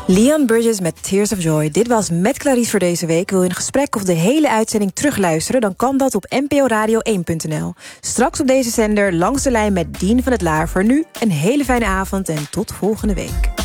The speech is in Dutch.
Leon Bridges met Tears of Joy. Dit was Met Clarice voor deze week. Wil je een gesprek of de hele uitzending terugluisteren? Dan kan dat op nporadio1.nl. Straks op deze zender Langs de Lijn met Dien van het Laar. Voor nu een hele fijne avond en tot volgende week.